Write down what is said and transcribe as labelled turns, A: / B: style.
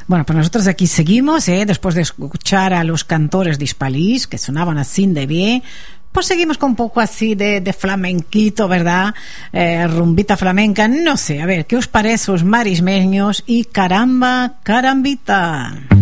A: Bueno, pues nosotros aquí seguimos, después de escuchar a los cantores de Hispalís, que sonaban así de bien, pues seguimos con un poco así de flamenquito, ¿verdad? Rumbita flamenca, no sé, a ver, ¿qué os parece os marismeños y caramba, carambita?